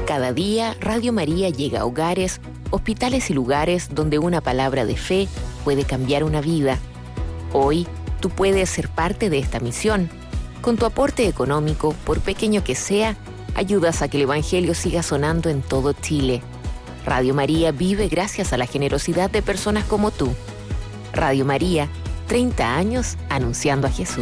Cada día, Radio María llega a hogares, hospitales y lugares donde una palabra de fe puede cambiar una vida. Hoy, tú puedes ser parte de esta misión. Con tu aporte económico, por pequeño que sea, ayudas a que el Evangelio siga sonando en todo Chile. Radio María vive gracias a la generosidad de personas como tú. Radio María, 30 años anunciando a Jesús.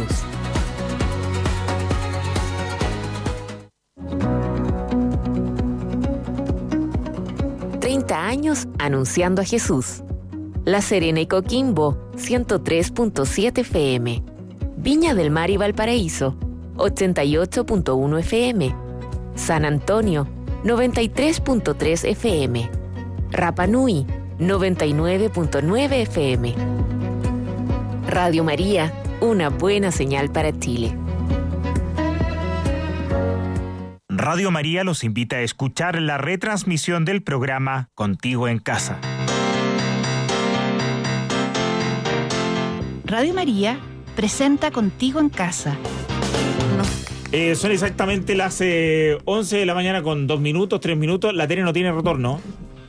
Años anunciando a Jesús. La Serena y Coquimbo, 103.7 FM. Viña del Mar y Valparaíso, 88.1 FM. San Antonio, 93.3 FM. Rapa Nui, 99.9 FM. Radio María, una buena señal para Chile. Radio María los invita a escuchar la retransmisión del programa Contigo en Casa. Radio María presenta Contigo en Casa. Son exactamente las 11 de la mañana con 2 minutos, 3 minutos. La tele no tiene retorno.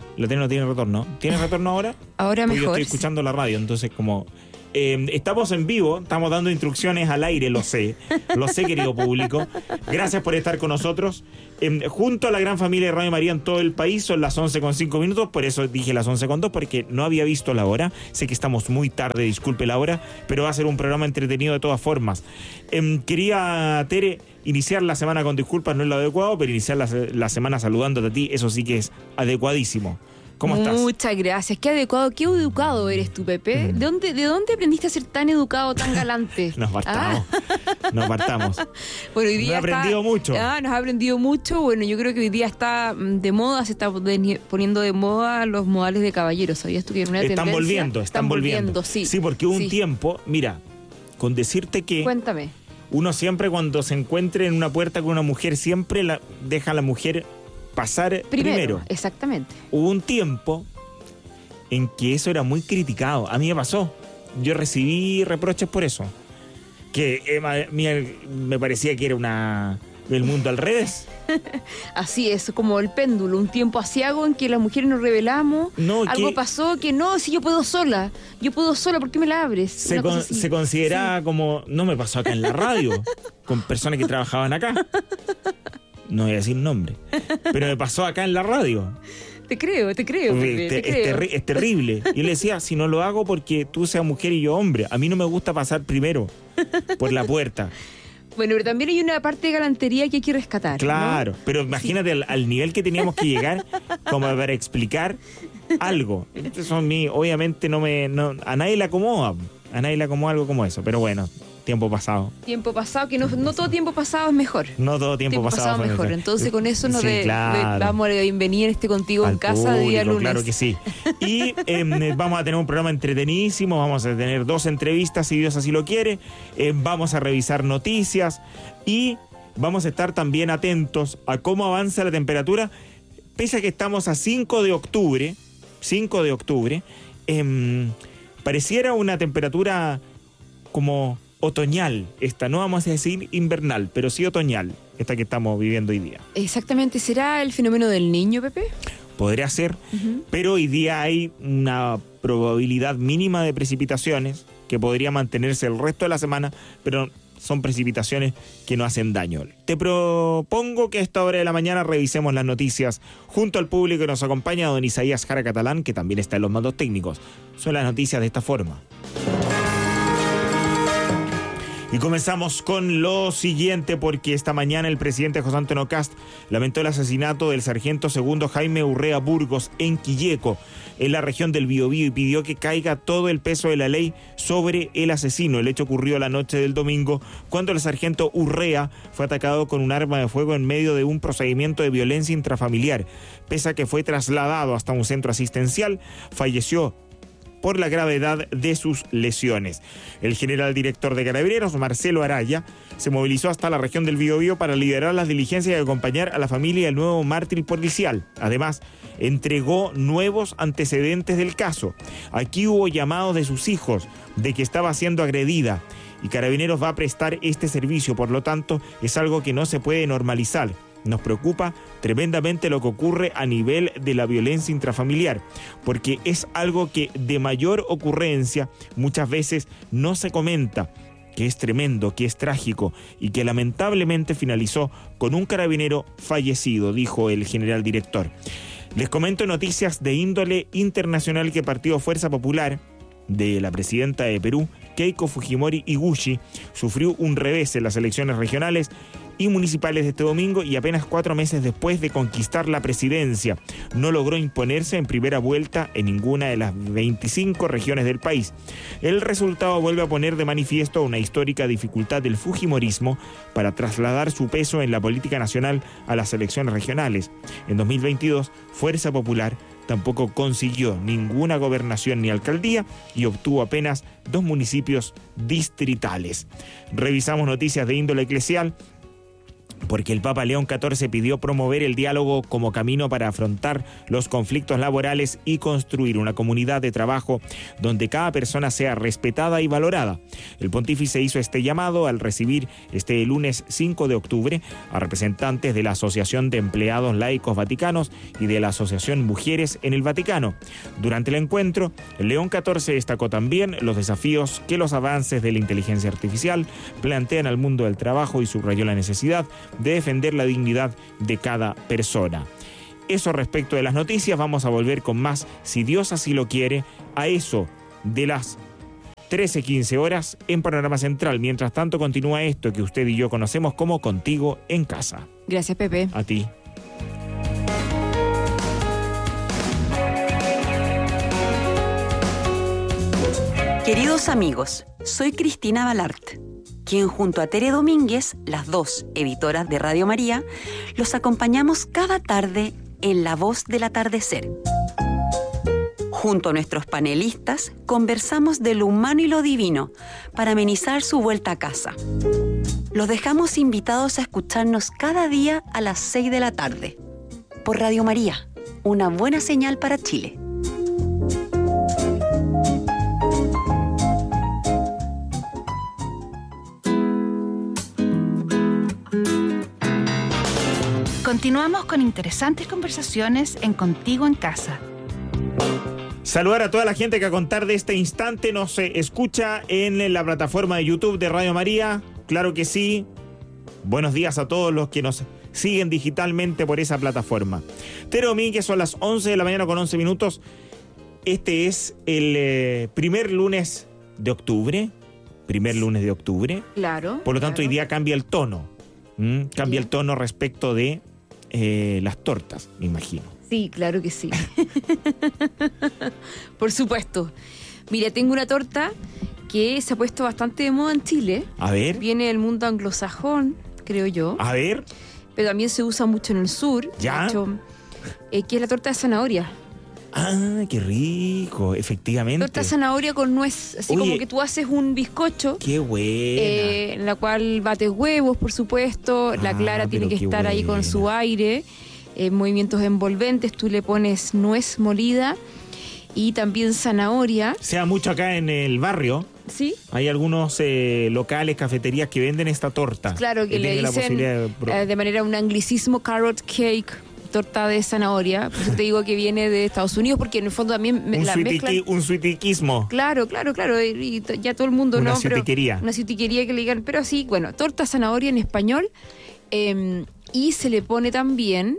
¿Tiene retorno ahora? Ahora porque mejor. Yo estoy escuchando la radio, entonces como... estamos en vivo, estamos dando instrucciones al aire, lo sé, querido público. Gracias por estar con nosotros. Junto a la gran familia de Radio María en todo el país, son las 11:05 minutos, por eso dije las 11:02, porque no había visto la hora. Sé que estamos muy tarde, disculpe la hora, pero va a ser un programa entretenido de todas formas. Quería, Tere, iniciar la semana con disculpas, no es lo adecuado, pero iniciar la semana saludándote a ti, eso sí que es adecuadísimo. ¿Cómo estás? Muchas gracias. Qué adecuado, qué educado eres tú, Pepe. ¿De dónde aprendiste a ser tan educado, tan galante? Nos partamos. Bueno, hoy día nos ha aprendido mucho. Nos ha aprendido mucho. Bueno, yo creo que hoy día está de moda, se está poniendo de moda los modales de caballeros. ¿Sabías tú que era una tendencia? Están volviendo. Sí. Sí, porque hubo un tiempo, mira, con decirte que... Cuéntame. Uno siempre cuando se encuentre en una puerta con una mujer, siempre deja a la mujer pasar primero. Exactamente. Hubo un tiempo en que eso era muy criticado. A mí me pasó. Yo recibí reproches por eso. Que me parecía que era el mundo al revés. Así es, como el péndulo, un tiempo asiago en que las mujeres nos rebelamos. Algo pasó que no, si yo puedo sola, ¿por qué me la abres? Se consideraba como, no me pasó acá en la radio, con personas que trabajaban acá. No voy a decir nombre, pero me pasó acá en la radio. Te creo. Es terrible. Yo le decía, si no lo hago porque tú seas mujer y yo hombre, a mí no me gusta pasar primero por la puerta. Bueno, pero también hay una parte de galantería que hay que rescatar. Claro, ¿no? Pero imagínate al nivel que teníamos que llegar como para explicar algo. Entonces, obviamente a nadie le acomoda. A nadie le acomoda algo como eso, pero bueno. Tiempo pasado, que no todo tiempo pasado es mejor. No todo tiempo pasado es mejor. Entonces con eso nos damos la bienvenida en Contigo en Casa público, día lunes. Claro que sí. Y vamos a tener un programa entretenidísimo, vamos a tener 2 entrevistas si Dios así lo quiere, vamos a revisar noticias y vamos a estar también atentos a cómo avanza la temperatura, pese a que estamos a 5 de octubre, pareciera una temperatura como otoñal, no vamos a decir invernal, pero sí otoñal, esta que estamos viviendo hoy día. Exactamente, ¿será el fenómeno del Niño, Pepe? Podría ser, pero hoy día hay una probabilidad mínima de precipitaciones que podría mantenerse el resto de la semana, pero son precipitaciones que no hacen daño. Te propongo que a esta hora de la mañana revisemos las noticias junto al público que nos acompaña, don Isaías Jara Catalán, que también está en los mandos técnicos. Son las noticias de esta forma. Y comenzamos con lo siguiente, porque esta mañana el presidente José Antonio Kast lamentó el asesinato del sargento segundo Jaime Urrea Burgos en Quilleco, en la región del Biobío, y pidió que caiga todo el peso de la ley sobre el asesino. El hecho ocurrió la noche del domingo, cuando el sargento Urrea fue atacado con un arma de fuego en medio de un procedimiento de violencia intrafamiliar. Pese a que fue trasladado hasta un centro asistencial, falleció por la gravedad de sus lesiones. El general director de Carabineros, Marcelo Araya, se movilizó hasta la región del Biobío para liderar las diligencias y acompañar a la familia del nuevo mártir policial. Además, entregó nuevos antecedentes del caso. Aquí hubo llamados de sus hijos de que estaba siendo agredida, y Carabineros va a prestar este servicio, por lo tanto, es algo que no se puede normalizar. nos preocupa tremendamente lo que ocurre a nivel de la violencia intrafamiliar, porque es algo que de mayor ocurrencia muchas veces no se comenta, que es tremendo, que es trágico y que lamentablemente finalizó con un carabinero fallecido, dijo el general director. Les comento noticias de índole internacional que Partido Fuerza Popular de la presidenta de Perú, Keiko Fujimori Iguchi, sufrió un revés en las elecciones regionales y municipales de este domingo y apenas 4 meses después de conquistar la presidencia, no logró imponerse en primera vuelta en ninguna de las 25 regiones del país. El resultado vuelve a poner de manifiesto una histórica dificultad del fujimorismo para trasladar su peso en la política nacional a las elecciones regionales. En 2022, Fuerza Popular tampoco consiguió ninguna gobernación ni alcaldía y obtuvo apenas 2 municipios distritales. Revisamos noticias de índole eclesial, porque el Papa León XIV pidió promover el diálogo como camino para afrontar los conflictos laborales y construir una comunidad de trabajo donde cada persona sea respetada y valorada. El pontífice hizo este llamado al recibir este lunes 5 de octubre a representantes de la Asociación de Empleados Laicos Vaticanos y de la Asociación Mujeres en el Vaticano. Durante el encuentro, León XIV destacó también los desafíos que los avances de la inteligencia artificial plantean al mundo del trabajo y subrayó la necesidad de defender la dignidad de cada persona. Eso respecto de las noticias. Vamos a volver con más, si Dios así lo quiere, a eso de las 13:15 horas en Panorama Central. Mientras tanto, continúa esto que usted y yo conocemos como Contigo en Casa. Gracias, Pepe. A ti. Queridos amigos, soy Cristina Balart, quien junto a Tere Domínguez, las dos editoras de Radio María, los acompañamos cada tarde en La Voz del Atardecer. Junto a nuestros panelistas, conversamos de lo humano y lo divino para amenizar su vuelta a casa. Los dejamos invitados a escucharnos cada día a las 6 de la tarde, por Radio María, una buena señal para Chile. Continuamos con interesantes conversaciones en Contigo en Casa. Saludar a toda la gente que a contar de este instante nos escucha en la plataforma de YouTube de Radio María. Claro que sí. Buenos días a todos los que nos siguen digitalmente por esa plataforma. Tere Domínguez, son las 11 de la mañana con 11 minutos. Este es el primer lunes de octubre. Primer lunes de octubre. Claro. Por lo tanto, hoy día cambia el tono. Cambia el tono respecto de las tortas, me imagino. Sí, claro que sí. Por supuesto. Mira, tengo una torta que se ha puesto bastante de moda en Chile. A ver. Viene del mundo anglosajón, creo yo. A ver. Pero también se usa mucho en el sur. ¿Ya? De hecho, que es la torta de zanahoria. Ah, qué rico, efectivamente. Torta de zanahoria con nuez, así. Oye, como que tú haces un bizcocho. Qué buena. En la cual bates huevos, por supuesto. La clara tiene que estar ahí con su aire. Movimientos envolventes, tú le pones nuez molida y también zanahoria. Se da mucho acá en el barrio. Sí. Hay algunos locales, cafeterías que venden esta torta. Claro, que le dicen de manera un anglicismo carrot cake, torta de zanahoria. Por eso te digo que viene de Estados Unidos, porque en el fondo también un suitiquismo. Claro. Y ya todo el mundo, una ciutiquería. Una ciutiquería que le digan, pero así, bueno, torta zanahoria en español. Y se le pone también,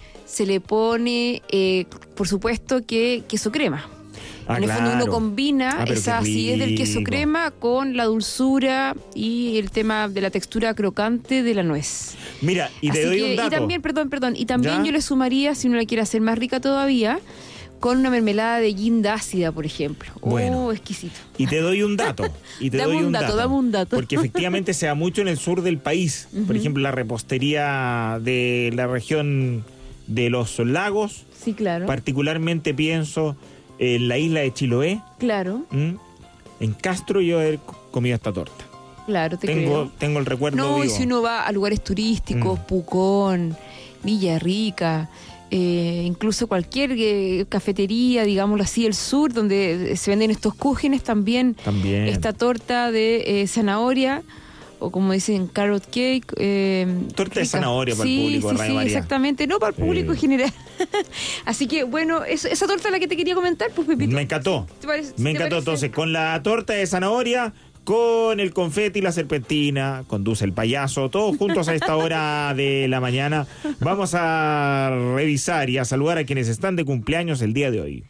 por supuesto, que queso crema. En el fondo uno combina esa acidez del queso crema con la dulzura y el tema de la textura crocante de la nuez. Mira, y te doy un dato. Y también yo le sumaría, si uno la quiere hacer más rica todavía, con una mermelada de guinda ácida, por ejemplo. Bueno, exquisito. Y te doy un dato. Dame un dato. Porque efectivamente se da mucho en el sur del país. Uh-huh. Por ejemplo, la repostería de la región de los lagos. Sí, claro. Particularmente pienso en la isla de Chiloé. Claro. En Castro yo he comido esta torta. Claro, creo. Tengo el recuerdo vivo. No, y si uno va a lugares turísticos, Pucón, Villarrica, incluso cualquier cafetería, digámoslo así, el sur, donde se venden estos cúgenes, también esta torta de zanahoria o como dicen, carrot cake. Torta de zanahoria para el público de Radio María. Exactamente, no para el público en general. Así que, bueno, esa torta es la que te quería comentar, pues, Pepito. Me encantó. Me encantó. Entonces, con la torta de zanahoria, con el confeti y la serpentina, con Dulce el payaso, todos juntos a esta hora de la mañana, vamos a revisar y a saludar a quienes están de cumpleaños el día de hoy.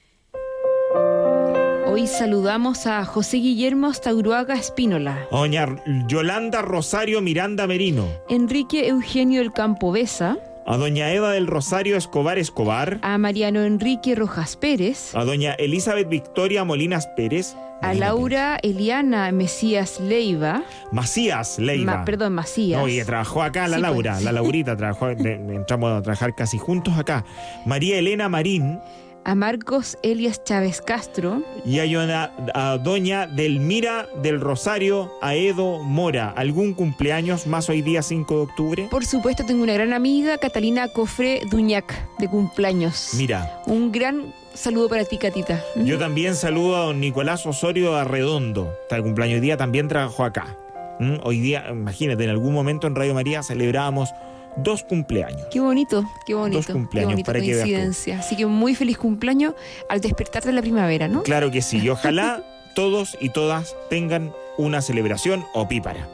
Hoy saludamos a José Guillermo Stauruaga Espínola, Doña Yolanda Rosario Miranda Merino, Enrique Eugenio del Campo Besa, a doña Eva del Rosario Escobar, a Mariano Enrique Rojas Pérez, a doña Elizabeth Victoria Molinas Pérez, a Laura Eliana Macías Leiva. Macías. Oye, trabajó acá la Laura, pues. La Laurita trabajó, entramos a trabajar casi juntos acá. María Elena Marín, a Marcos Elias Chávez Castro y a doña Delmira del Rosario Aedo Mora. ¿Algún cumpleaños más hoy día 5 de octubre? Por supuesto, tengo una gran amiga, Catalina Cofre Duñac, de cumpleaños. Mira. Un gran saludo para ti, Catita. Yo también saludo a don Nicolás Osorio Arredondo. Está de cumpleaños hoy día, también trabajó acá. Hoy día, imagínate, en algún momento en Radio María celebrábamos 2 cumpleaños. Qué bonito, 2 cumpleaños, qué bonito, para coincidencia. Así que muy feliz cumpleaños al despertar de la primavera, ¿no? Claro que sí, y ojalá todos y todas tengan una celebración opípara.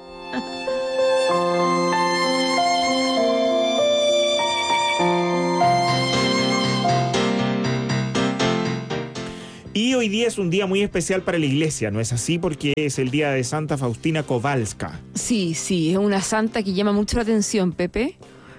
Y hoy día es un día muy especial para la iglesia, ¿no es así? Porque es el día de Santa Faustina Kowalska. Sí, es una santa que llama mucho la atención, Pepe,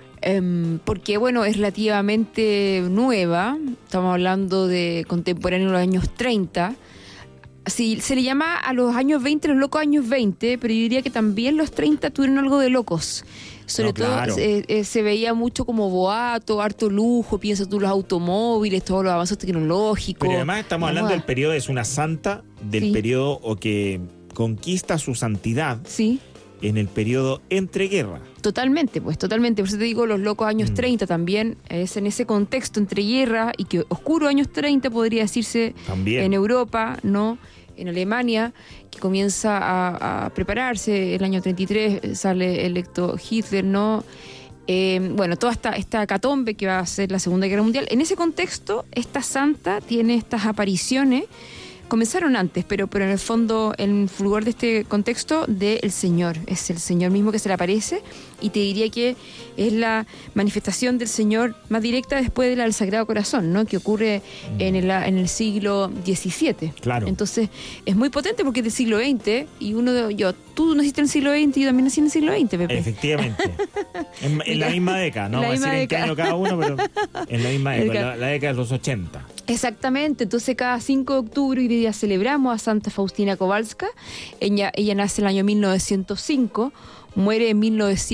porque, bueno, es relativamente nueva. Estamos hablando de contemporáneo de los años 30. Sí, se le llama a los años 20 los locos años 20, pero yo diría que también los 30 tuvieron algo de locos. Sobre todo se veía mucho como boato, harto lujo, piensa tú los automóviles, todos los avances tecnológicos. Pero además estamos hablando del periodo, es una santa del periodo o que conquista su santidad en el periodo entreguerra. Totalmente. Por eso te digo, los locos años 30 también es en ese contexto entre guerra y que oscuro años 30 podría decirse también. En Europa, ¿no? En Alemania, que comienza a prepararse, el año 33 sale electo Hitler, ¿no? Bueno, toda esta hecatombe que va a ser la Segunda Guerra Mundial. En ese contexto, esta santa tiene estas apariciones, comenzaron antes, pero en el fondo, el fulgor de este contexto del Señor. Es el Señor mismo que se le aparece, y te diría que es la manifestación del Señor más directa después de la del Sagrado Corazón, ¿no? Que ocurre en el siglo XVII. Claro. Entonces, es muy potente porque es del siglo XX, y tú naciste en el siglo XX y yo también nací en el siglo XX, Pepe. Efectivamente. en la misma década, no vamos a decir en qué año cada uno, pero en la misma década, la década de los 80. Exactamente, entonces cada 5 de octubre hoy día celebramos a Santa Faustina Kowalska. Ella nace en el año 1905, muere en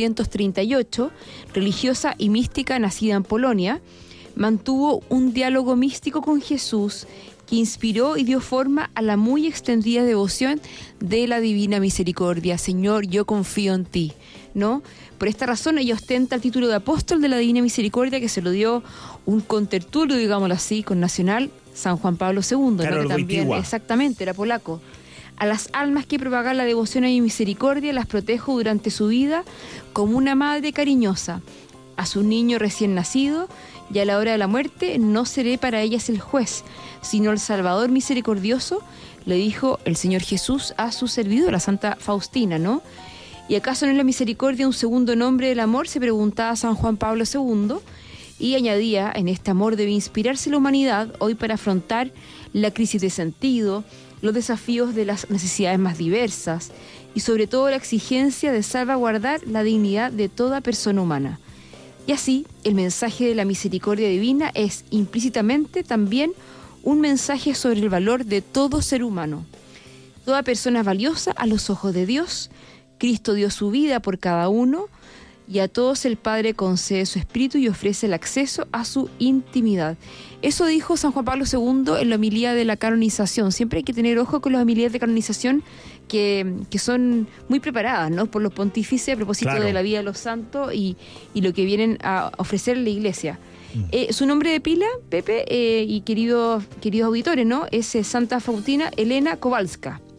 1938, religiosa y mística nacida en Polonia. Mantuvo un diálogo místico con Jesús que inspiró y dio forma a la muy extendida devoción de la Divina Misericordia. Señor, yo confío en ti, ¿no? Por esta razón ella ostenta el título de apóstol de la Divina Misericordia, que se lo dio un contertulio, digámoslo así, con nacional San Juan Pablo II, claro, ¿no? Que también, exactamente, era polaco. A las almas que propagan la devoción a mi misericordia las protejo durante su vida como una madre cariñosa. A su niño recién nacido y a la hora de la muerte no seré para ellas el juez, sino el Salvador misericordioso, le dijo el Señor Jesús a su servidora, Santa Faustina, ¿no? ¿Y acaso no es la misericordia un segundo nombre del amor?, se preguntaba San Juan Pablo II, y añadía, en este amor debe inspirarse la humanidad hoy para afrontar la crisis de sentido, los desafíos de las necesidades más diversas y sobre todo la exigencia de salvaguardar la dignidad de toda persona humana. Y así, el mensaje de la misericordia divina es implícitamente también un mensaje sobre el valor de todo ser humano. Toda persona es valiosa a los ojos de Dios. Cristo dio su vida por cada uno y a todos el Padre concede su espíritu y ofrece el acceso a su intimidad. Eso dijo San Juan Pablo II en la homilía de la canonización. Siempre hay que tener ojo con las homilías de canonización que son muy preparadas, ¿no?, por los pontífices a propósito de la vida de los santos y lo que vienen a ofrecer la Iglesia. Su nombre de pila, Pepe, y queridos auditores, ¿no?, es Santa Faustina Elena Kowalska.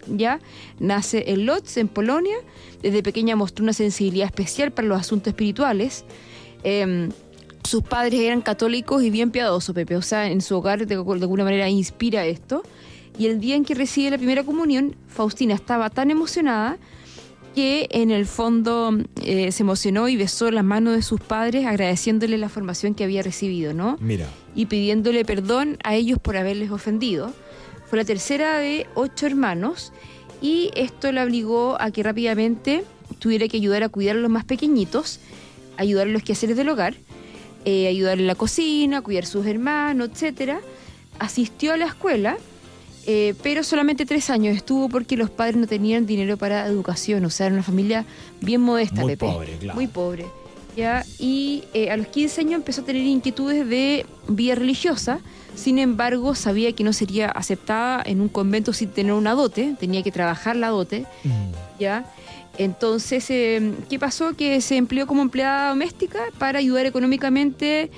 ya nace en Lodz, en Polonia. Desde pequeña mostró una sensibilidad especial para los asuntos espirituales. Sus padres eran católicos y bien piadosos, Pepe, o sea, en su hogar de alguna manera inspira esto. Y el día en que recibe la primera comunión, Faustina estaba tan emocionada que en el fondo se emocionó y besó las manos de sus padres agradeciéndole la formación que había recibido, ¿no? Mira. Y pidiéndole perdón a ellos por haberles ofendido. Fue la tercera de 8 hermanos y esto la obligó a que rápidamente tuviera que ayudar a cuidar a los más pequeñitos, ayudar a los quehaceres del hogar, ayudar en la cocina, cuidar a sus hermanos, etcétera. Asistió a la escuela, pero solamente 3 años estuvo porque los padres no tenían dinero para educación, o sea, era una familia bien modesta, muy Pepe. Pobre, claro. Muy pobre. ¿Ya? Y a los 15 años empezó a tener inquietudes de vida religiosa. Sin embargo, sabía que no sería aceptada en un convento sin tener una dote, tenía que trabajar la dote, ¿ya? Entonces, ¿qué pasó? Que se empleó como empleada doméstica para ayudar económicamente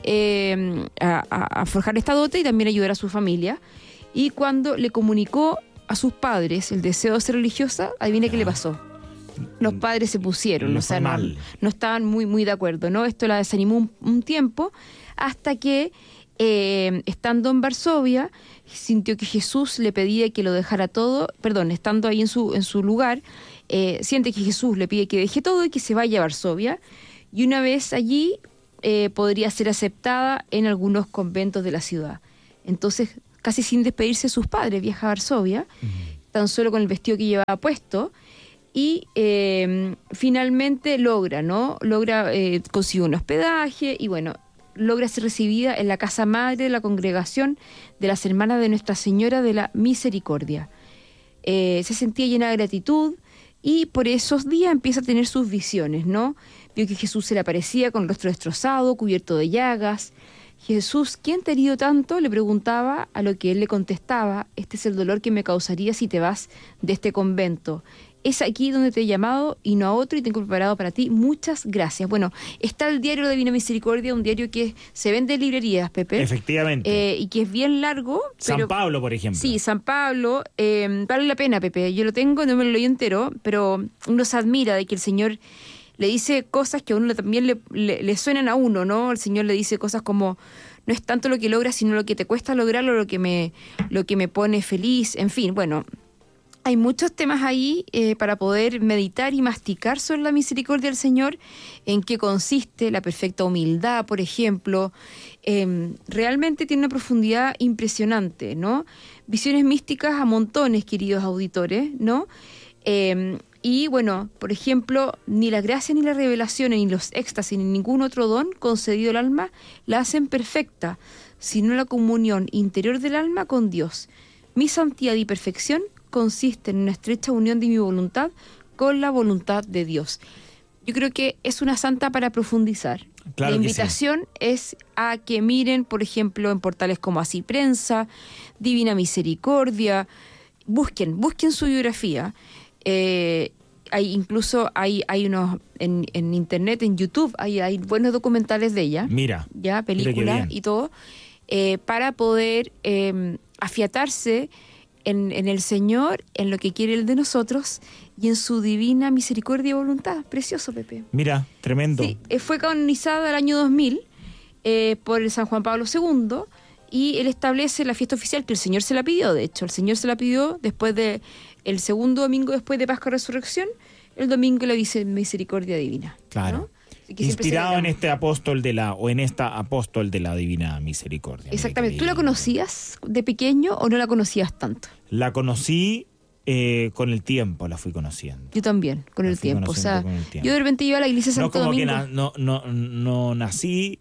a forjar esta dote y también ayudar a su familia. Y cuando le comunicó a sus padres el deseo de ser religiosa, adivina qué le pasó. Los padres se pusieron, o sea, no estaban muy de acuerdo, ¿no? Esto la desanimó un tiempo, hasta que, estando en Varsovia, sintió que Jesús le pedía que lo dejara todo, estando ahí en su lugar, siente que Jesús le pide que deje todo y que se vaya a Varsovia, y una vez allí podría ser aceptada en algunos conventos de la ciudad. Entonces, casi sin despedirse de sus padres, viaja a Varsovia, tan solo con el vestido que llevaba puesto, y finalmente logra conseguir un hospedaje y bueno, logra ser recibida en la casa madre de la congregación de las hermanas de Nuestra Señora de la Misericordia. Se sentía llena de gratitud y por esos días empieza a tener sus visiones, ¿no? Vio que Jesús se le aparecía con el rostro destrozado, cubierto de llagas. Jesús, ¿quién te ha herido tanto?, le preguntaba, a lo que él le contestaba: este es el dolor que me causaría si te vas de este convento. Es aquí donde te he llamado y no a otro, y tengo preparado para ti muchas gracias. Bueno, está el diario de Divina Misericordia, un diario que se vende en librerías, Pepe. Efectivamente. Y que es bien largo. San Pablo, por ejemplo. Sí, San Pablo. Vale la pena, Pepe. Yo lo tengo, no me lo leí entero, pero uno se admira de que el Señor le dice cosas que a uno también le suenan a uno, ¿no? El Señor le dice cosas como: no es tanto lo que logras, sino lo que te cuesta lograrlo, lo que me pone feliz. En fin, bueno, hay muchos temas ahí para poder meditar y masticar sobre la misericordia del Señor, en qué consiste la perfecta humildad, por ejemplo. Realmente tiene una profundidad impresionante, ¿no? Visiones místicas a montones, queridos auditores, ¿no? Y bueno, por ejemplo, ni la gracia ni la revelación, ni los éxtasis, ni ningún otro don concedido al alma la hacen perfecta, sino la comunión interior del alma con Dios. Mi santidad y perfección consiste en una estrecha unión de mi voluntad con la voluntad de Dios. Yo creo que es una santa para profundizar. Claro, la invitación es a que miren, por ejemplo, en portales como Así Prensa, Divina Misericordia, busquen su biografía. Hay unos en internet, en YouTube, hay buenos documentales de ella. Mira, películas y todo, para poder afiatarse en el Señor, en lo que quiere Él de nosotros y en su divina misericordia y voluntad. Precioso, Pepe. Mira, tremendo. Sí, fue canonizada el año 2000 por el San Juan Pablo II, y él establece la fiesta oficial que el Señor se la pidió. De hecho, el Señor se la pidió después de el segundo domingo después de Pascua Resurrección, el domingo la misericordia divina. Claro. ¿no? Inspirado en esta apóstol de la Divina Misericordia. Exactamente. ¿Tú la conocías de pequeño o no la conocías tanto? La conocí con el tiempo, la fui conociendo. Yo también, con el tiempo. O sea, yo de repente iba a la iglesia de Santo Domingo. No nací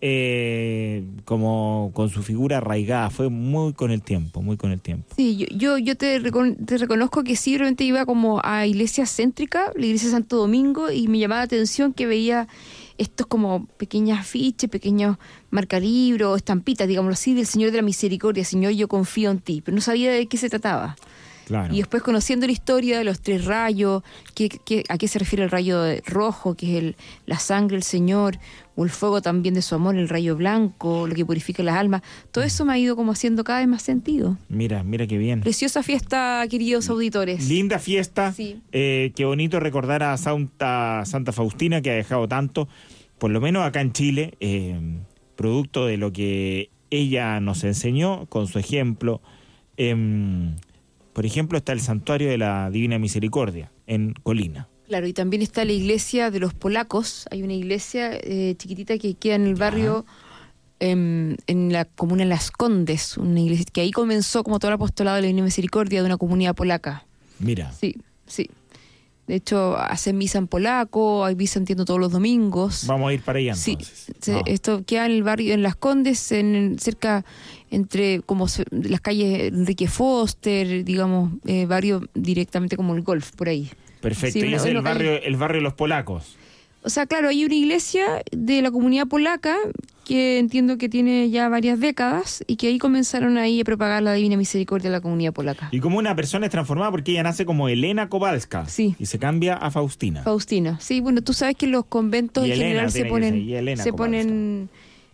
como con su figura arraigada, fue muy con el tiempo. Sí, yo te reconozco que sí, realmente iba como a iglesia céntrica, la iglesia de Santo Domingo, y me llamaba la atención que veía estos como pequeñas afiches, pequeños marcalibros, estampitas, digámoslo así, del Señor de la Misericordia: Señor, yo confío en ti, pero no sabía de qué se trataba. Claro. Y después, conociendo la historia de los 3 rayos, a qué se refiere el rayo rojo, que es la sangre del Señor, o el fuego también de su amor, el rayo blanco, lo que purifica las almas. Todo eso me ha ido como haciendo cada vez más sentido. Mira qué bien. Preciosa fiesta, queridos auditores. Linda fiesta. Sí. Qué bonito recordar a Santa Faustina, que ha dejado tanto, por lo menos acá en Chile, producto de lo que ella nos enseñó con su ejemplo. Por ejemplo, está el Santuario de la Divina Misericordia en Colina. Claro, y también está la iglesia de los polacos. Hay una iglesia chiquitita que queda en el barrio, en la comuna Las Condes, una iglesia que ahí comenzó como todo el apostolado de la Divina Misericordia de una comunidad polaca. Mira. Sí. De hecho, hacen misa en polaco, hay misa, entiendo, todos los domingos. Vamos a ir para allá entonces. Sí, esto queda en el barrio, en Las Condes, cerca entre como las calles Enrique Foster, digamos, barrio directamente como el Golf, por ahí. Perfecto, y es el barrio de los polacos. O sea, claro, hay una iglesia de la comunidad polaca que entiendo que tiene ya varias décadas y que ahí comenzaron ahí a propagar la Divina Misericordia de la comunidad polaca. Y como una persona es transformada porque ella nace como Elena Kowalska. Sí. Y se cambia a Faustina. Faustina, sí, bueno, tú sabes que los conventos en general se ponen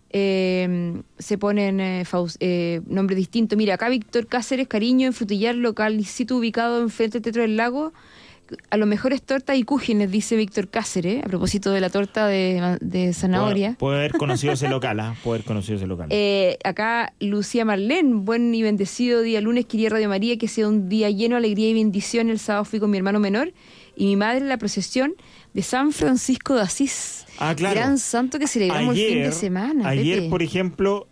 nombres distintos. Mira, acá Víctor Cáceres, cariño, en Frutillar, local sitio ubicado enfrente del Teatro del Lago. A lo mejor es torta y cúgenes, dice Víctor Cáceres, a propósito de la torta de zanahoria. Puede haber conocido ese local, Acá Lucía Marlene, buen y bendecido día lunes, quería Radio María, que sea un día lleno de alegría y bendición. El sábado fui con mi hermano menor y mi madre en la procesión de San Francisco de Asís. Ah, claro. Gran santo que celebramos el fin de semana. Ayer, por ejemplo,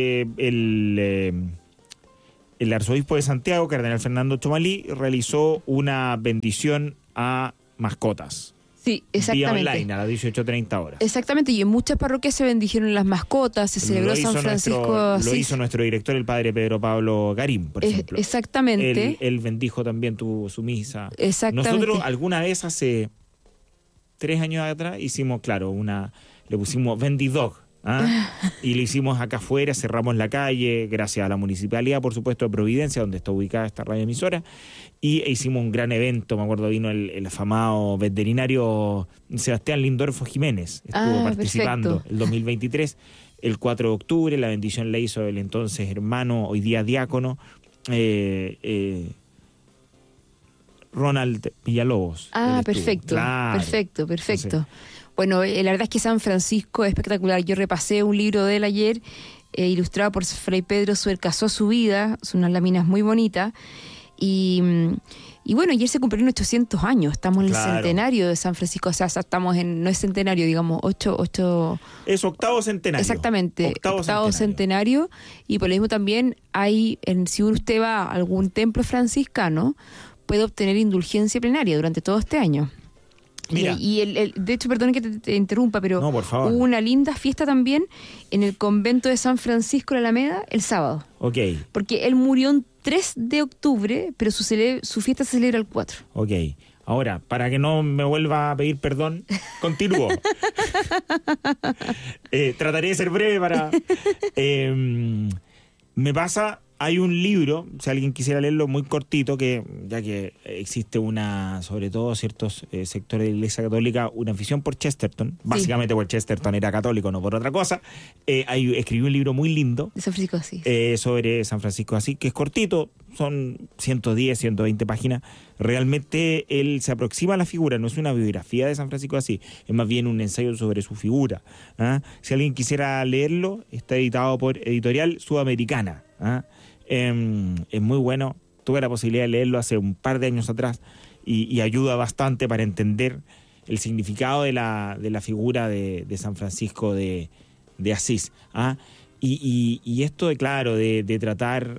el arzobispo de Santiago, cardenal Fernando Chomalí, realizó una bendición a mascotas. Sí, exactamente. Vía online a las 18:30 horas. Exactamente, y en muchas parroquias se bendijeron las mascotas, se celebró San Francisco de Asís. Lo hizo nuestro director, el padre Pedro Pablo Garín, por ejemplo. Exactamente. Él bendijo también su misa. Exactamente. Nosotros alguna vez hace 3 años atrás hicimos, le pusimos Bendidog. Y lo hicimos acá afuera, cerramos la calle, gracias a la municipalidad, por supuesto, de Providencia, donde está ubicada esta radioemisora, y hicimos un gran evento. Me acuerdo, vino el afamado veterinario Sebastián Lindorfo Jiménez, estuvo participando. Perfecto. El 2023, el 4 de octubre, la bendición la hizo el entonces hermano, hoy día diácono, Ronald Villalobos. Perfecto, claro. Perfecto. Entonces, bueno, la verdad es que San Francisco es espectacular. Yo repasé un libro de él ayer, ilustrado por Fray Pedro Suercasó su vida, son unas láminas muy bonitas. Y bueno, ayer se cumplieron 800 años, estamos en el centenario de San Francisco, o sea, estamos no es centenario, digamos, 8... Es octavo centenario. Exactamente, octavo centenario. Y por lo mismo también hay, si usted va a algún templo franciscano, puede obtener indulgencia plenaria durante todo este año. Mira. Y de hecho, perdón que te interrumpa, pero no, por favor, hubo una linda fiesta también en el convento de San Francisco de la Alameda el sábado. Ok. Porque él murió el 3 de octubre, pero su fiesta se celebra el 4. Ok. Ahora, para que no me vuelva a pedir perdón, continúo. Trataré de ser breve para... me pasa... Hay un libro, si alguien quisiera leerlo, muy cortito, que ya que existe sobre todo ciertos sectores de la Iglesia Católica, una afición por Chesterton, básicamente porque Chesterton era católico, no por otra cosa. Escribió un libro muy lindo de San Francisco de Asís. Sobre San Francisco de Asís, que es cortito, son 110, 120 páginas. Realmente él se aproxima a la figura, no es una biografía de San Francisco de Asís, es más bien un ensayo sobre su figura. Si alguien quisiera leerlo, está editado por Editorial Sudamericana. Es muy bueno. Tuve la posibilidad de leerlo hace un par de años atrás y ayuda bastante para entender el significado de la figura de San Francisco de Asís. Y esto de tratar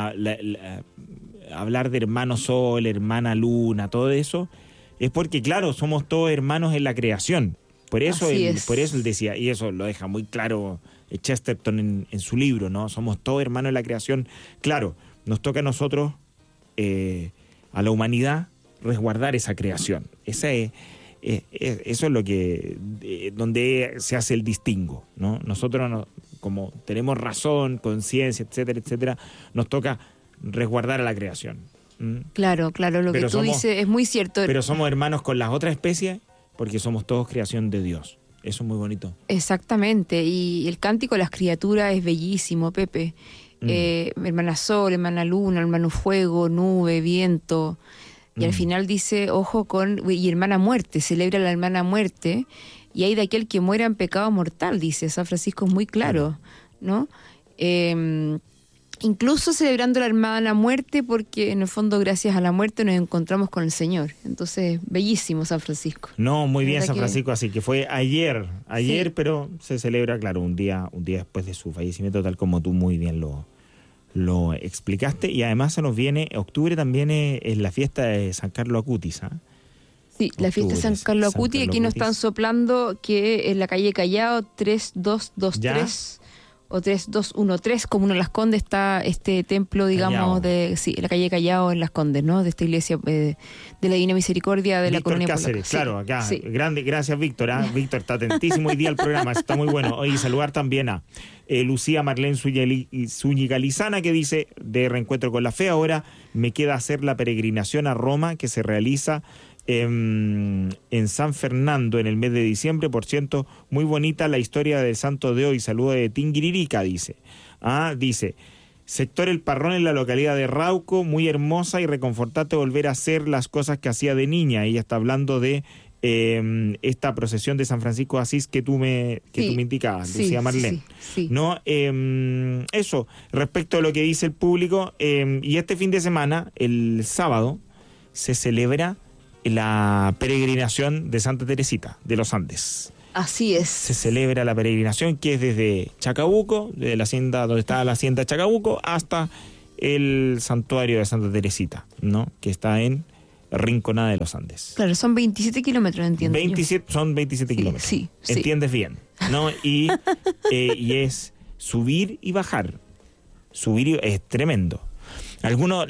hablar de hermano Sol, hermana Luna, todo eso, es porque claro, somos todos hermanos en la creación. Por eso él decía, y eso lo deja muy claro Chesterton en su libro, ¿no? Somos todos hermanos en la creación. Claro, nos toca a nosotros, a la humanidad, resguardar esa creación. Eso es lo que donde se hace el distingo, ¿no? Nosotros, como tenemos razón, conciencia, etcétera, etcétera, nos toca resguardar a la creación. Claro, lo que dices es muy cierto. Pero somos hermanos con las otras especies porque somos todos creación de Dios. Eso es muy bonito. Exactamente, y el cántico de las criaturas es bellísimo, Pepe. Hermana Sol, hermana Luna, hermano Fuego, Nube, Viento. Y al final dice, ojo con... Y hermana Muerte, celebra la hermana Muerte. Y hay de aquel que muera en pecado mortal, dice San Francisco, es muy claro, ¿no? Incluso celebrando la hermana Muerte, porque en el fondo gracias a la muerte nos encontramos con el Señor. Entonces, bellísimo San Francisco. No, muy bien San Francisco, así que fue ayer, sí. Pero se celebra, claro, un día después de su fallecimiento, tal como tú muy bien lo explicaste. Y además se nos viene, octubre también es la fiesta de San Carlos Acutis, ¿ah? Sí, la fiesta de San Carlos Acutis, aquí nos están soplando que en la calle Callao 3223 o 3213, como en Las Condes está este templo, digamos, en la calle Callao en Las Condes, ¿no? De esta iglesia de la Divina Misericordia de Víctor la Colonia Cáceres, Polaca. Claro, acá. Sí. Grande, gracias Víctor. Víctor está atentísimo hoy día al programa, está muy bueno. Hoy saludar también a Lucía Marlene Zúñiga Lizana, que dice, de Reencuentro con la Fe, ahora me queda hacer la peregrinación a Roma que se realiza en San Fernando en el mes de diciembre. Por cierto, muy bonita la historia del santo de hoy. Saludo de Tinguiririca, dice. Dice, sector El Parrón en la localidad de Rauco, muy hermosa y reconfortante volver a hacer las cosas que hacía de niña. Ella está hablando de esta procesión de San Francisco de Asís que tú me indicabas, Lucía Marlene. Sí. No, eso, respecto a lo que dice el público, y este fin de semana, el sábado, se celebra la peregrinación de Santa Teresita de los Andes. Así es. Se celebra la peregrinación que es desde Chacabuco, desde la hacienda donde está la hacienda Chacabuco, hasta el santuario de Santa Teresita, ¿no? Que está en Rinconada de los Andes. Claro, son 27 kilómetros, entiendo. Son 27 kilómetros. Sí. Entiendes bien, ¿no? Y es subir y bajar. Subir es tremendo. Algunos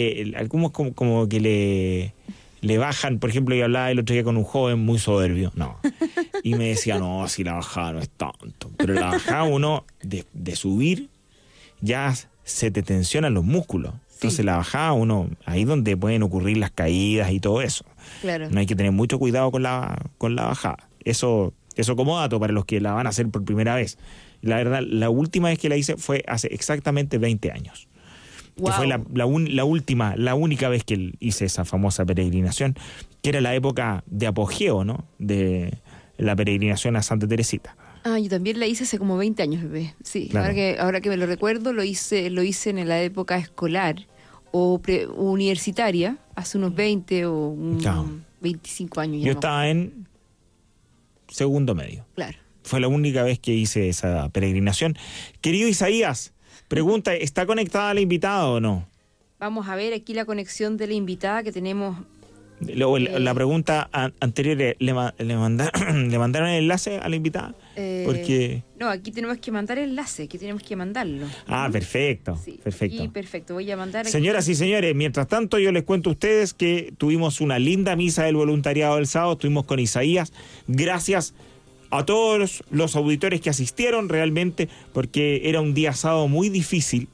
como que le bajan, por ejemplo, yo hablaba el otro día con un joven muy soberbio, y me decía, no, si la bajada no es tanto, pero la bajada uno de subir ya se te tensionan los músculos, entonces la bajada uno, ahí donde pueden ocurrir las caídas y todo eso, claro. No hay que tener mucho cuidado con la bajada, eso como dato para los que la van a hacer por primera vez. La verdad, la última vez que la hice fue hace exactamente 20 años. Wow. Que fue la única vez que hice esa famosa peregrinación, que era la época de apogeo, ¿no? De la peregrinación a Santa Teresita. Yo también la hice hace como 20 años, bebé. Sí, claro. ahora que me lo recuerdo, lo hice en la época escolar o universitaria, hace unos 20 o 25 años. Yo estaba en segundo medio. Claro. Fue la única vez que hice esa peregrinación. Querido Isaías, pregunta, ¿está conectada la invitada o no? Vamos a ver aquí la conexión de la invitada que tenemos. La pregunta anterior, ¿le mandaron el enlace a la invitada? Porque... No, aquí tenemos que mandar el enlace, aquí tenemos que mandarlo. Perfecto, sí, perfecto. Perfecto, voy a mandar... Señoras y señores, mientras tanto yo les cuento a ustedes que tuvimos una linda misa del voluntariado del sábado, estuvimos con Isaías, gracias a todos los auditores que asistieron realmente, porque era un día sábado muy difícil.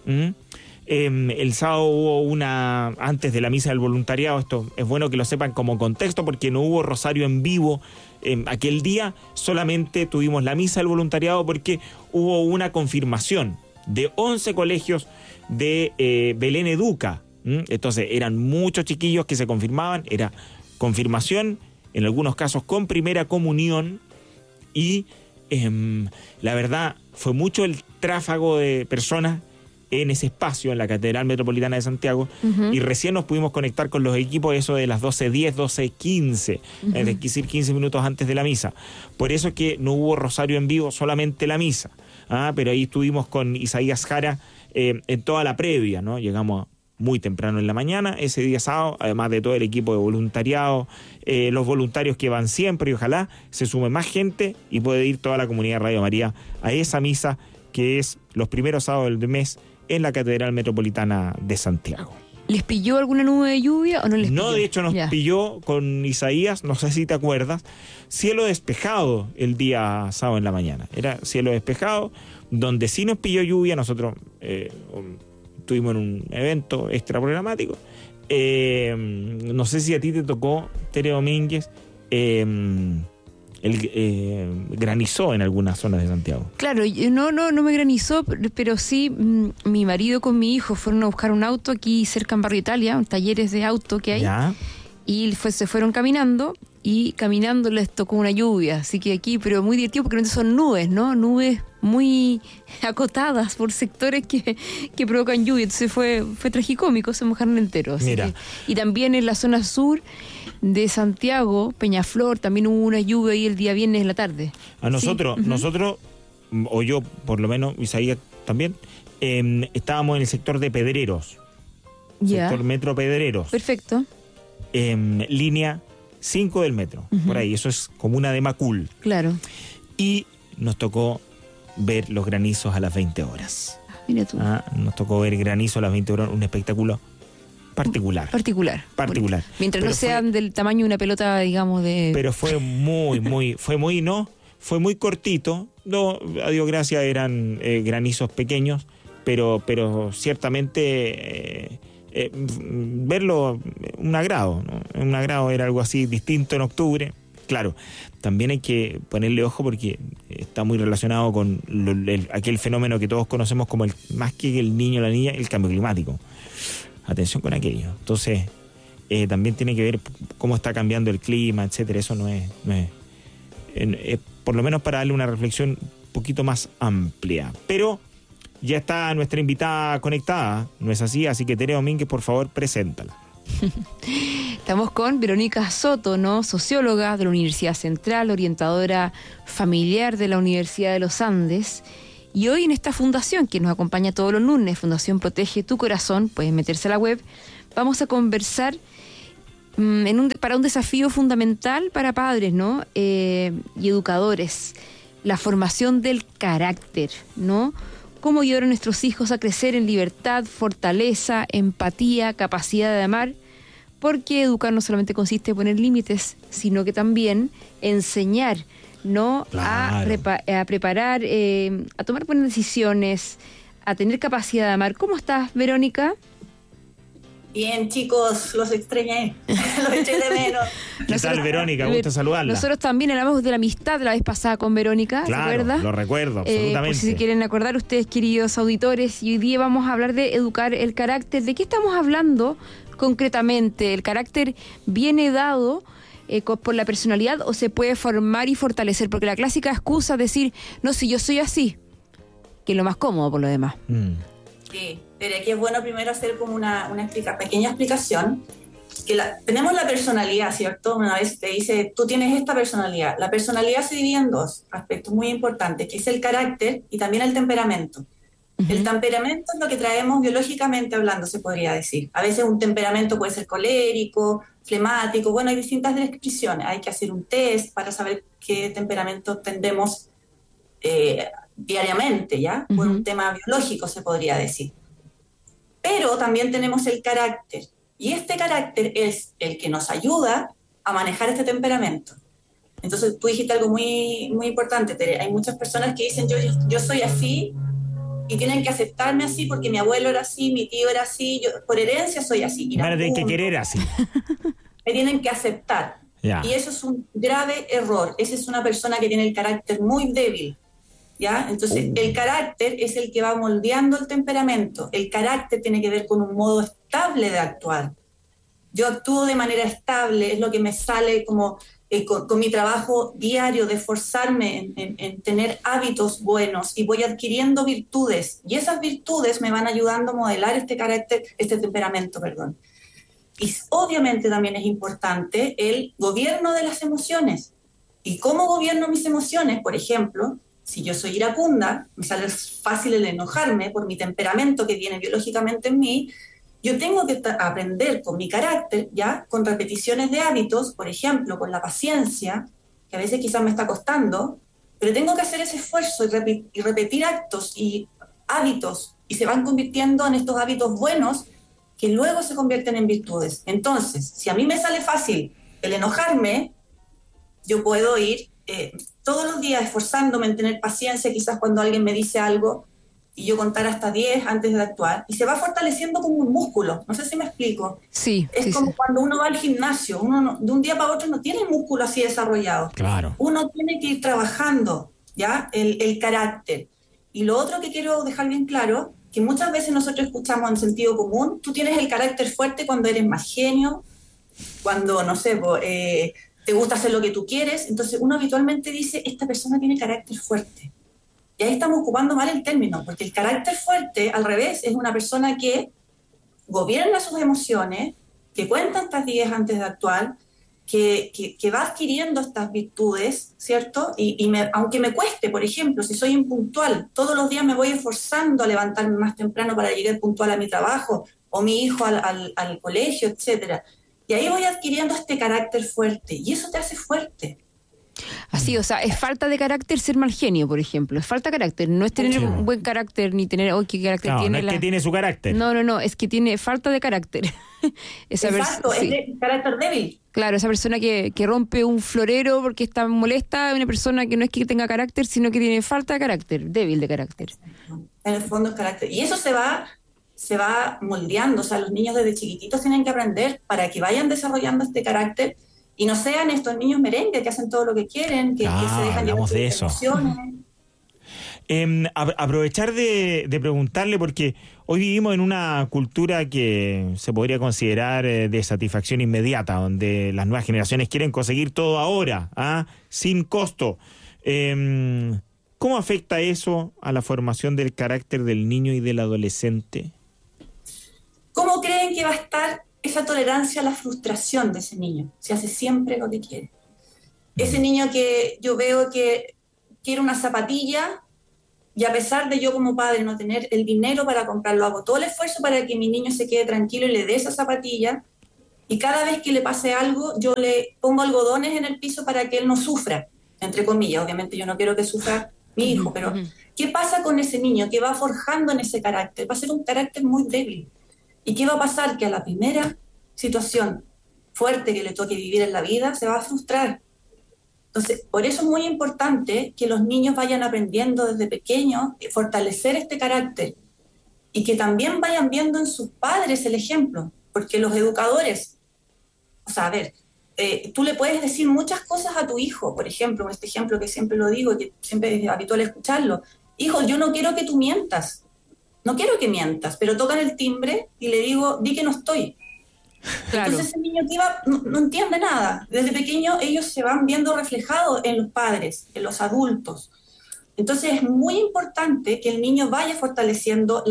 El sábado hubo antes de la misa del voluntariado, esto es bueno que lo sepan como contexto, porque no hubo rosario en vivo aquel día, solamente tuvimos la misa del voluntariado porque hubo una confirmación de 11 colegios de Belén Educa. Entonces eran muchos chiquillos que se confirmaban, era confirmación, en algunos casos con primera comunión, y la verdad fue mucho el tráfago de personas en ese espacio, en la Catedral Metropolitana de Santiago, y recién nos pudimos conectar con los equipos eso de las 12:10, 12:15, es decir, 15 minutos antes de la misa. Por eso es que no hubo rosario en vivo, solamente la misa. Pero ahí estuvimos con Isaías Jara en toda la previa, ¿no? Llegamos muy temprano en la mañana, ese día sábado, además de todo el equipo de voluntariado, los voluntarios que van siempre, y ojalá se sume más gente y puede ir toda la comunidad de Radio María a esa misa que es los primeros sábados del mes en la Catedral Metropolitana de Santiago. ¿Les pilló alguna nube de lluvia o no les pilló? No, de hecho nos pilló con Isaías, no sé si te acuerdas, cielo despejado el día sábado en la mañana. Era cielo despejado, donde sí nos pilló lluvia. Nosotros estuvimos en un evento extraprogramático. No sé si a ti te tocó, Tere Domínguez, granizó en algunas zonas de Santiago. Claro, no me granizó, pero sí mi marido con mi hijo fueron a buscar un auto aquí cerca en Barrio Italia, un talleres de auto que hay. ¿Ya? Y se fueron caminando y caminando les tocó una lluvia, así que aquí, pero muy divertido porque son nubes, ¿no? Nubes muy acotadas por sectores que provocan lluvia, entonces fue tragicómico, se mojaron enteros. Mira. Y también en la zona sur de Santiago, Peñaflor, también hubo una lluvia ahí el día viernes en la tarde. A nosotros, o yo por lo menos, Isaías también, estábamos en el sector de Pedreros, sector Metro Pedreros. Perfecto. Línea 5 del metro, por ahí, eso es comuna de Macul. Claro. Y nos tocó ver los granizos a las 20 horas. Mira tú. Nos tocó ver granizo a las 20 horas, un espectáculo particular. Mientras no sean del tamaño de una pelota, digamos, de... Pero fue muy cortito. No, a Dios gracias, eran granizos pequeños, pero ciertamente verlo un agrado, ¿no? Un agrado, era algo así distinto en octubre. Claro, también hay que ponerle ojo porque está muy relacionado con aquel fenómeno que todos conocemos como más que el niño o la niña, el cambio climático. Atención con aquello. Entonces, también tiene que ver cómo está cambiando el clima, etcétera. Eso no es por lo menos para darle una reflexión un poquito más amplia. Pero ya está nuestra invitada conectada, ¿no es así? Así que Tere Domínguez, por favor, preséntala. Estamos con Verónica Soto, ¿no? Socióloga de la Universidad Central, orientadora familiar de la Universidad de los Andes. Y hoy en esta fundación, que nos acompaña todos los lunes, Fundación Protege tu Corazón, pueden meterse a la web, vamos a conversar para un desafío fundamental para padres, ¿no? Y educadores, la formación del carácter, ¿no? Cómo ayudar a nuestros hijos a crecer en libertad, fortaleza, empatía, capacidad de amar, porque educar no solamente consiste en poner límites, sino que también enseñar, ¿no? Claro. A preparar, a tomar buenas decisiones, a tener capacidad de amar. ¿Cómo estás, Verónica? Bien, chicos, los extrañé, los eché de menos. ¿Qué tal, Verónica? Gusto saludarla. Nosotros también hablamos de la amistad la vez pasada con Verónica, claro, ¿se acuerda? Lo recuerdo, absolutamente. Por si se quieren acordar ustedes, queridos auditores, y hoy día vamos a hablar de educar el carácter. ¿De qué estamos hablando concretamente? ¿El carácter viene dado por la personalidad o se puede formar y fortalecer? Porque la clásica excusa es decir, no, si yo soy así, que es lo más cómodo por lo demás. Sí, pero aquí es bueno primero hacer como una pequeña explicación. Tenemos la personalidad, ¿cierto? Una vez te dice, tú tienes esta personalidad. La personalidad se divide en dos aspectos muy importantes, que es el carácter y también el temperamento. El temperamento es lo que traemos biológicamente hablando, se podría decir. A veces un temperamento puede ser colérico, flemático. Bueno, hay distintas descripciones. Hay que hacer un test para saber qué temperamento tendemos diariamente, ¿ya? Por un tema biológico, se podría decir. Pero también tenemos el carácter. Y este carácter es el que nos ayuda a manejar este temperamento. Entonces, tú dijiste algo muy, muy importante, Tere. Hay muchas personas que dicen, yo soy así, y tienen que aceptarme así porque mi abuelo era así, mi tío era así, yo por herencia soy así. Van a tener que querer así. Me tienen que aceptar. Ya. Y eso es un grave error. Esa es una persona que tiene el carácter muy débil. ¿Ya? Entonces, el carácter es el que va moldeando el temperamento. El carácter tiene que ver con un modo estable de actuar. Yo actúo de manera estable, es lo que me sale como con mi trabajo diario de esforzarme en tener hábitos buenos y voy adquiriendo virtudes. Y esas virtudes me van ayudando a modelar este carácter, este temperamento, perdón. Y obviamente también es importante el gobierno de las emociones. ¿Y cómo gobierno mis emociones? Por ejemplo, si yo soy iracunda, me sale fácil el enojarme por mi temperamento que viene biológicamente en mí, yo tengo que aprender con mi carácter, ¿ya? Con repeticiones de hábitos, por ejemplo, con la paciencia, que a veces quizás me está costando, pero tengo que hacer ese esfuerzo y repetir actos y hábitos, y se van convirtiendo en estos hábitos buenos que luego se convierten en virtudes. Entonces, si a mí me sale fácil el enojarme, yo puedo ir todos los días esforzándome en tener paciencia, quizás cuando alguien me dice algo, y yo contara hasta 10 antes de actuar, y se va fortaleciendo como un músculo. No sé si me explico. Sí. Es como cuando uno va al gimnasio, uno de un día para otro no tiene el músculo así desarrollado. Claro. Uno tiene que ir trabajando, ¿ya? El carácter. Y lo otro que quiero dejar bien claro, que muchas veces nosotros escuchamos en sentido común, tú tienes el carácter fuerte cuando eres más genio, cuando, no sé, te gusta hacer lo que tú quieres. Entonces uno habitualmente dice, esta persona tiene carácter fuerte. Y ahí estamos ocupando mal el término, porque el carácter fuerte, al revés, es una persona que gobierna sus emociones, que cuenta estas 10 antes de actuar, que va adquiriendo estas virtudes, ¿cierto? Aunque me cueste, por ejemplo, si soy impuntual, todos los días me voy esforzando a levantarme más temprano para llegar puntual a mi trabajo, o mi hijo al colegio, etcétera. Y ahí voy adquiriendo este carácter fuerte, y eso te hace fuerte. Así, o sea, es falta de carácter ser mal genio, por ejemplo. Es falta de carácter, no es tener un buen carácter, ni tener, qué carácter tiene. No es que tiene su carácter. No, es que tiene falta de carácter. Exacto, es de carácter débil. Claro, esa persona que rompe un florero porque está molesta, es una persona que no es que tenga carácter, sino que tiene falta de carácter, débil de carácter. En el fondo es carácter. Y eso se va moldeando, o sea, los niños desde chiquititos tienen que aprender para que vayan desarrollando este carácter y no sean estos niños merengue que hacen todo lo que quieren, que se dejan llevar de eso. Emociones. Aprovechar de preguntarle, porque hoy vivimos en una cultura que se podría considerar de satisfacción inmediata, donde las nuevas generaciones quieren conseguir todo ahora, sin costo. ¿Cómo afecta eso a la formación del carácter del niño y del adolescente? ¿Cómo creen que va a estar esa tolerancia a la frustración de ese niño? Si hace siempre lo que quiere. Ese niño que yo veo que quiere una zapatilla y a pesar de yo como padre no tener el dinero para comprarlo, hago todo el esfuerzo para que mi niño se quede tranquilo y le dé esa zapatilla, y cada vez que le pase algo yo le pongo algodones en el piso para que él no sufra, entre comillas. Obviamente yo no quiero que sufra mi hijo, pero ¿qué pasa con ese niño que va forjando en ese carácter? Va a ser un carácter muy débil. ¿Y qué va a pasar? Que a la primera situación fuerte que le toque vivir en la vida se va a frustrar. Entonces, por eso es muy importante que los niños vayan aprendiendo desde pequeños a fortalecer este carácter y que también vayan viendo en sus padres el ejemplo, porque los educadores, o sea, a ver, tú le puedes decir muchas cosas a tu hijo, por ejemplo, este ejemplo que siempre lo digo, que siempre es habitual escucharlo: hijo, yo no quiero que tú mientas, no quiero que mientas, pero tocan el timbre y le digo, di que no estoy. Claro. Entonces ese niño que no entiende nada. Desde pequeño ellos se van viendo reflejados en los padres, en los adultos. Entonces es muy importante que el niño vaya fortaleciendo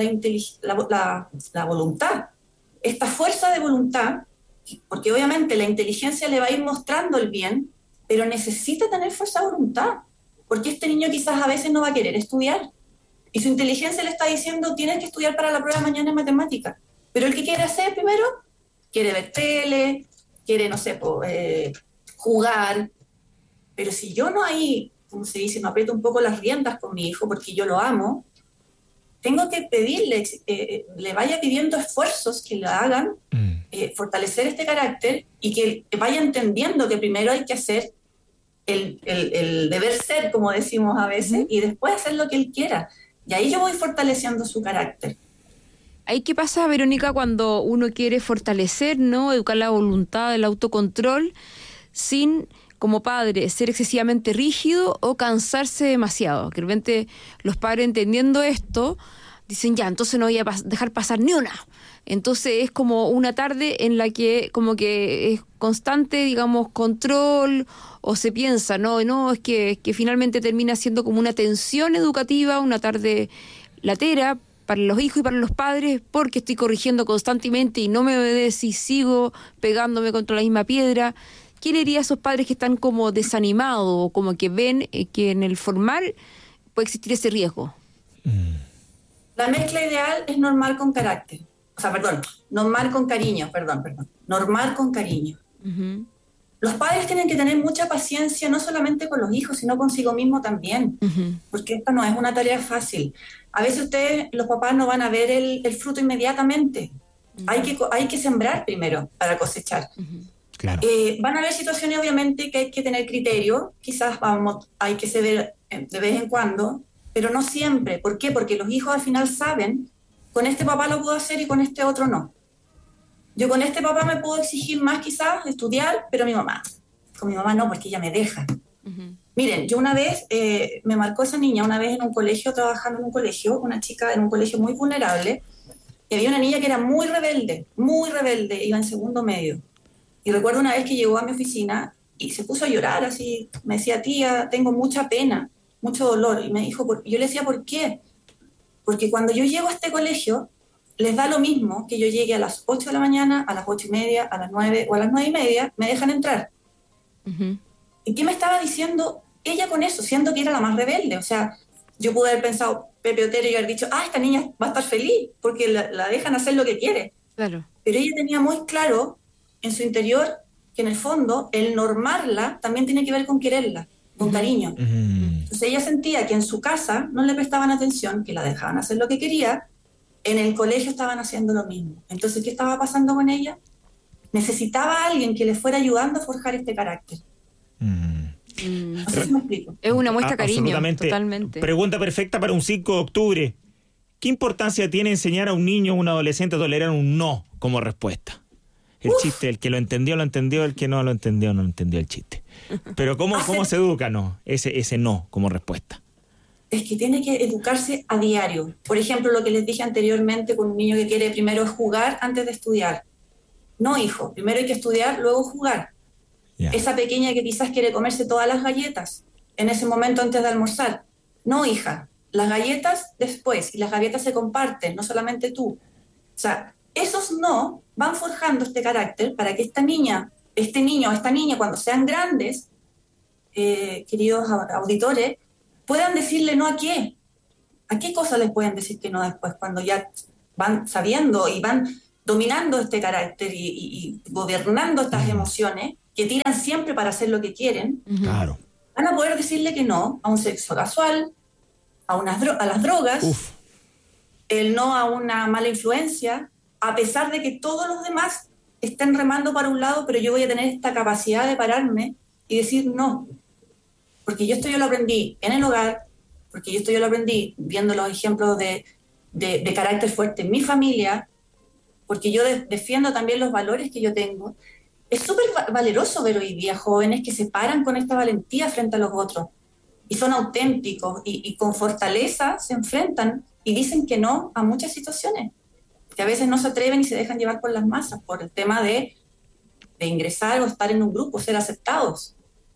la voluntad, esta fuerza de voluntad, porque obviamente la inteligencia le va a ir mostrando el bien, pero necesita tener fuerza de voluntad, porque este niño quizás a veces no va a querer estudiar, y su inteligencia le está diciendo, tienes que estudiar para la prueba mañana en matemáticas, pero el que quiere hacer primero, quiere ver tele, quiere, no sé, jugar, pero si yo no ahí, como se dice, no aprieto un poco las riendas con mi hijo porque yo lo amo, tengo que pedirle, le vaya pidiendo esfuerzos que le hagan fortalecer este carácter y que vaya entendiendo que primero hay que hacer el deber ser, como decimos a veces, y después hacer lo que él quiera. Y ahí yo voy fortaleciendo su carácter. ¿Ahí qué pasa, Verónica, cuando uno quiere fortalecer, ¿no?, educar la voluntad, el autocontrol, sin, como padre, ser excesivamente rígido o cansarse demasiado? Que de repente los padres, entendiendo esto, dicen, ya, entonces no voy a dejar pasar ni una. Entonces es como una tarde en la que como que es constante, digamos, control, o se piensa, no, es que finalmente termina siendo como una tensión educativa, una tarde latera para los hijos y para los padres, porque estoy corrigiendo constantemente y no me obedece y sigo pegándome contra la misma piedra. ¿Qué le diría a esos padres que están como desanimados o como que ven que en el formal puede existir ese riesgo? La mezcla ideal es normal con carácter. O sea, normal con cariño, normal con cariño. Uh-huh. Los padres tienen que tener mucha paciencia, no solamente con los hijos, sino consigo mismo también, porque esta no es una tarea fácil. A veces ustedes, los papás, no van a ver el fruto inmediatamente. Hay que sembrar primero para cosechar. Claro. Van a haber situaciones, obviamente, que hay que tener criterio, quizás hay que ceder de vez en cuando, pero no siempre. ¿Por qué? Porque los hijos al final saben, con este papá lo puedo hacer y con este otro no. Yo con este papá me puedo exigir más quizás, estudiar, pero con mi mamá no, porque ella me deja. Uh-huh. Miren, yo una vez, me marcó esa niña, una vez en un colegio, trabajando en un colegio, una chica en un colegio muy vulnerable, y había una niña que era muy rebelde, iba en segundo medio. Y recuerdo una vez que llegó a mi oficina y se puso a llorar así, me decía, tía, tengo mucha pena, mucho dolor. Y me dijo, yo le decía, ¿por qué? Porque cuando yo llego a este colegio, les da lo mismo que yo llegue a las 8 de la mañana, a las 8:30, a las 9 o a las 9:30, me dejan entrar. Uh-huh. ¿Y qué me estaba diciendo ella con eso? Siendo que era la más rebelde. O sea, yo pude haber pensado, Pepe Otero, y haber dicho, esta niña va a estar feliz porque la dejan hacer lo que quiere. Claro. Pero ella tenía muy claro en su interior que en el fondo el normarla también tiene que ver con quererla, con cariño. Entonces ella sentía que en su casa no le prestaban atención, que la dejaban hacer lo que quería, en el colegio estaban haciendo lo mismo. Entonces, ¿qué estaba pasando con ella? Necesitaba a alguien que le fuera ayudando a forjar este carácter. No sé si me explico. Es una muestra de cariño, totalmente. Pregunta perfecta para un 5 de octubre. ¿Qué importancia tiene enseñar a un niño o un adolescente a tolerar un no como respuesta? El chiste, el que lo entendió, el que no lo entendió, no entendió el chiste. Pero ¿cómo se educa ese no como respuesta? Es que tiene que educarse a diario. Por ejemplo, lo que les dije anteriormente con un niño que quiere primero jugar antes de estudiar. No, hijo, primero hay que estudiar, luego jugar. Yeah. Esa pequeña que quizás quiere comerse todas las galletas en ese momento antes de almorzar. No, hija, las galletas después, y las galletas se comparten, no solamente tú. O sea, esos no van forjando este carácter para que esta niña, este niño o esta niña, cuando sean grandes, queridos auditores, puedan decirle no a qué. ¿A qué cosas les pueden decir que no después? Cuando ya van sabiendo y van dominando este carácter y gobernando estas emociones que tiran siempre para hacer lo que quieren. Claro. Van a poder decirle que no a un sexo casual, a las drogas, el no a una mala influencia, a pesar de que todos los demás estén remando para un lado, pero yo voy a tener esta capacidad de pararme y decir no. Porque yo lo aprendí en el hogar, porque yo lo aprendí viendo los ejemplos de carácter fuerte en mi familia, porque yo defiendo también los valores que yo tengo. Es súper valeroso ver hoy día jóvenes que se paran con esta valentía frente a los otros y son auténticos y con fortaleza se enfrentan y dicen que no a muchas situaciones, que a veces no se atreven y se dejan llevar por las masas por el tema de ingresar o estar en un grupo, ser aceptados.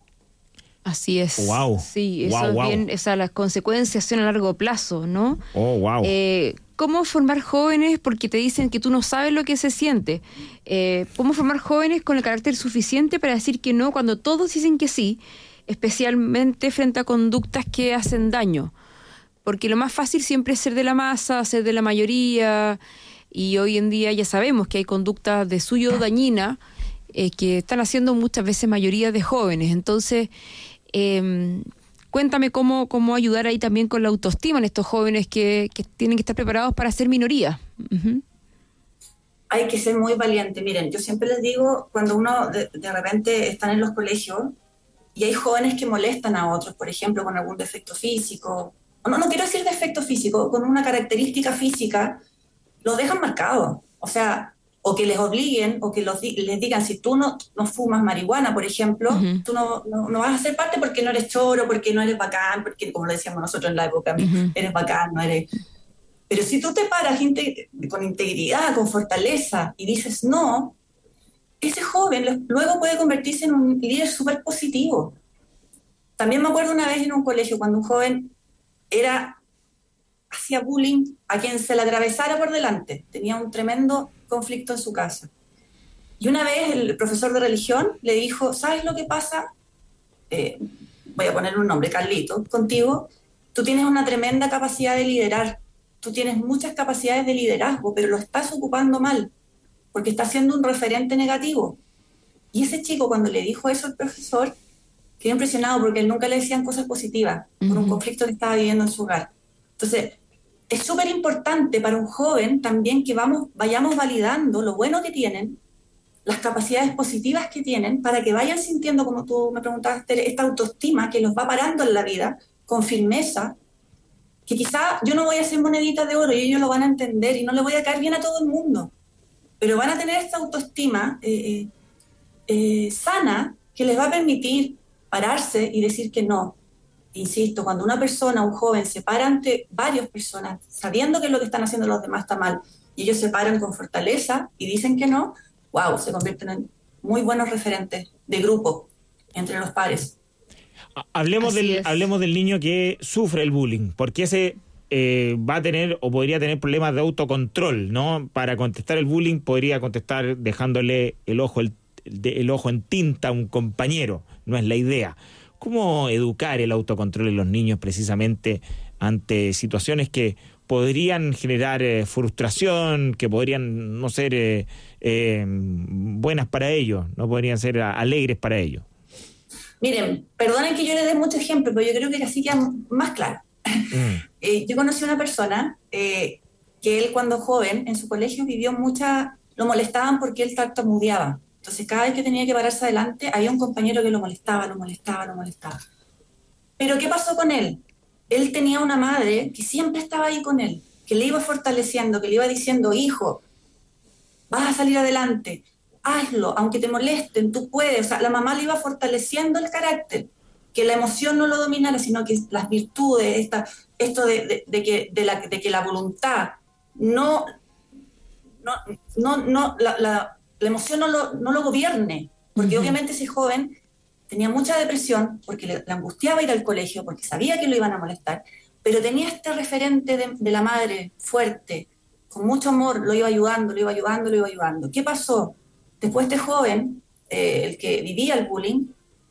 Así es. Wow. Sí, eso es bien, las consecuencias son a largo plazo, ¿no? Oh, wow. ¿Cómo formar jóvenes? Porque te dicen que tú no sabes lo que se siente. ¿Cómo formar jóvenes con el carácter suficiente para decir que no cuando todos dicen que sí, especialmente frente a conductas que hacen daño? Porque lo más fácil siempre es ser de la masa, ser de la mayoría, y hoy en día ya sabemos que hay conductas de suyo dañina que están haciendo muchas veces mayoría de jóvenes. Entonces, cuéntame cómo ayudar ahí también con la autoestima en estos jóvenes que tienen que estar preparados para ser minoría. Uh-huh. Hay que ser muy valiente. Miren, yo siempre les digo, cuando uno de repente están en los colegios y hay jóvenes que molestan a otros, por ejemplo, con algún defecto físico, no quiero decir defecto físico, con una característica física, los dejan marcados. O sea, o que les obliguen, o que les digan, si tú no fumas marihuana, por ejemplo, uh-huh, tú no vas a ser parte porque no eres choro, porque no eres bacán, porque, como lo decíamos nosotros en la época, uh-huh, eres bacán, no eres... Pero si tú te paras con integridad, con fortaleza, y dices no, ese joven luego puede convertirse en un líder súper positivo. También me acuerdo una vez en un colegio, cuando un joven hacía bullying a quien se le atravesara por delante, tenía un tremendo conflicto en su casa. Y una vez el profesor de religión le dijo, ¿sabes lo que pasa? Voy a poner un nombre, Carlito, contigo, tú tienes una tremenda capacidad de liderar, tú tienes muchas capacidades de liderazgo, pero lo estás ocupando mal, porque estás siendo un referente negativo. Y ese chico, cuando le dijo eso al profesor, quedó impresionado porque él nunca le decían cosas positivas, uh-huh, por un conflicto que estaba viviendo en su hogar. Entonces, es súper importante para un joven también que vayamos validando lo bueno que tienen, las capacidades positivas que tienen, para que vayan sintiendo, como tú me preguntabas, esta autoestima que los va parando en la vida con firmeza que quizá yo no voy a hacer moneditas de oro y ellos lo van a entender y no le voy a caer bien a todo el mundo, pero van a tener esta autoestima sana que les va a permitir pararse y decir que no. Insisto, cuando una persona, un joven, se para ante varias personas, sabiendo que lo que están haciendo los demás está mal, y ellos se paran con fortaleza y dicen que no, wow, se convierten en muy buenos referentes de grupo entre los pares. Hablemos del niño que sufre el bullying, porque ese va a tener o podría tener problemas de autocontrol, ¿no? Para contestar el bullying podría contestar dejándole el ojo en tinta a un compañero, no es la idea. ¿Cómo educar el autocontrol en los niños precisamente ante situaciones que podrían generar frustración, que podrían no ser buenas para ellos, no podrían ser alegres para ellos? Miren, perdonen que yo les dé muchos ejemplos, pero yo creo que así queda más claro. Yo conocí a una persona que él cuando joven en su colegio lo molestaban porque él tartamudeaba. Entonces cada vez que tenía que pararse adelante había un compañero que lo molestaba. Pero ¿qué pasó con él? Él tenía una madre que siempre estaba ahí con él, que le iba fortaleciendo, que le iba diciendo, hijo, vas a salir adelante, hazlo, aunque te molesten, tú puedes. O sea, la mamá le iba fortaleciendo el carácter, que la emoción no lo dominara, sino que las virtudes, esto de que la voluntad la emoción no lo gobierne, porque obviamente ese joven tenía mucha depresión, porque le angustiaba ir al colegio, porque sabía que lo iban a molestar, pero tenía este referente de la madre fuerte, con mucho amor, lo iba ayudando. ¿Qué pasó? Después este joven, el que vivía el bullying,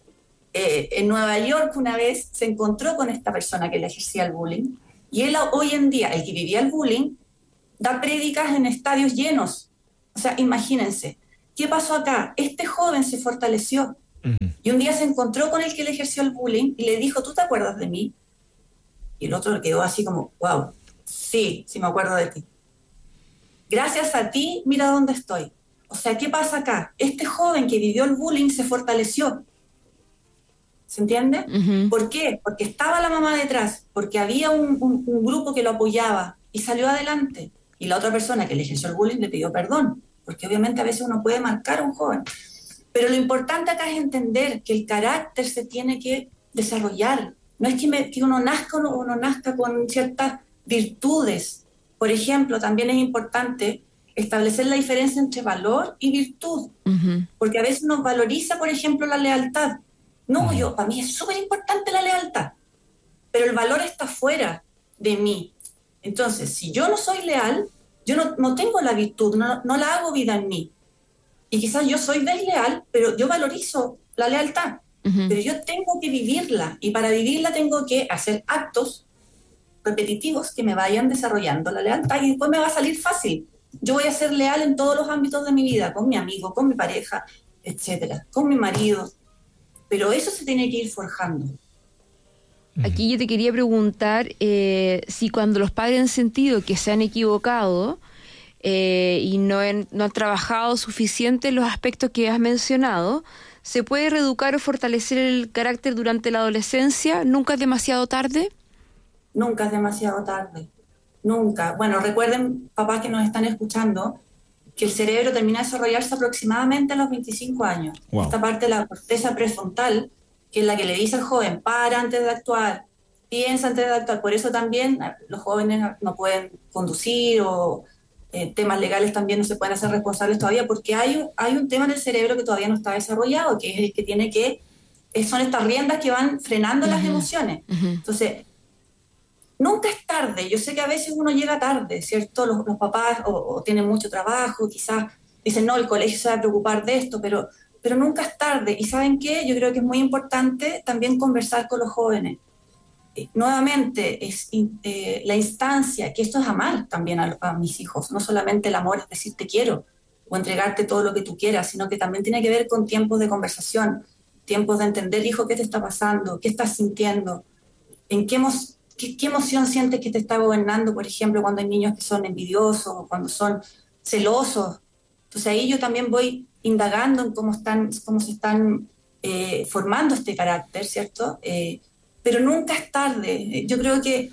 en Nueva York una vez se encontró con esta persona que le ejercía el bullying, y él hoy en día, el que vivía el bullying, da prédicas en estadios llenos. O sea, imagínense, ¿qué pasó acá? Este joven se fortaleció, y un día se encontró con el que le ejerció el bullying, y le dijo, ¿tú te acuerdas de mí? Y el otro le quedó así como, wow, sí me acuerdo de ti. Gracias a ti, mira dónde estoy. O sea, ¿qué pasa acá? Este joven que vivió el bullying se fortaleció. ¿Se entiende? ¿Por qué? Porque estaba la mamá detrás, porque había un grupo que lo apoyaba y salió adelante. Y la otra persona que le ejerció el bullying le pidió perdón, porque obviamente a veces uno puede marcar a un joven. Pero lo importante acá es entender que el carácter se tiene que desarrollar. No es que uno nazca con ciertas virtudes. Por ejemplo, también es importante establecer la diferencia entre valor y virtud. Porque a veces nos valoriza, por ejemplo, la lealtad. No, para mí es súper importante la lealtad, pero el valor está fuera de mí. Entonces, si yo no soy leal, yo no tengo la virtud, no la hago vida en mí. Y quizás yo soy desleal, pero yo valorizo la lealtad. Pero yo tengo que vivirla, y para vivirla tengo que hacer actos repetitivos que me vayan desarrollando la lealtad, y después me va a salir fácil. Yo voy a ser leal en todos los ámbitos de mi vida, con mi amigo, con mi pareja, etcétera, con mi marido. Pero eso se tiene que ir forjando. Aquí yo te quería preguntar si cuando los padres han sentido que se han equivocado y no han trabajado suficiente en los aspectos que has mencionado, ¿se puede reeducar o fortalecer el carácter durante la adolescencia? ¿Nunca es demasiado tarde? Nunca es demasiado tarde. Nunca. Bueno, recuerden, papás que nos están escuchando, que el cerebro termina de desarrollarse aproximadamente a los 25 años. Wow. Esta parte de la corteza prefrontal, que es la que le dice al joven, para antes de actuar, piensa antes de actuar. Por eso también los jóvenes no pueden conducir, o temas legales también no se pueden hacer responsables todavía, porque hay un tema en el cerebro que todavía no está desarrollado, que es el que son estas riendas que van frenando las emociones. Entonces, nunca es tarde. Yo sé que a veces uno llega tarde, ¿cierto? Los papás o tienen mucho trabajo, quizás dicen, no, el colegio se va a preocupar de esto, pero nunca es tarde. ¿Y saben qué? Yo creo que es muy importante también conversar con los jóvenes. Nuevamente, es la instancia, que esto es amar también a mis hijos. No solamente el amor es decir te quiero o entregarte todo lo que tú quieras, sino que también tiene que ver con tiempos de conversación, tiempos de entender, hijo, qué te está pasando, qué estás sintiendo, en qué emoción sientes que te está gobernando, por ejemplo, cuando hay niños que son envidiosos o cuando son celosos. Entonces ahí yo también voy indagando en cómo se están formando este carácter, ¿cierto? Pero nunca es tarde. Yo creo que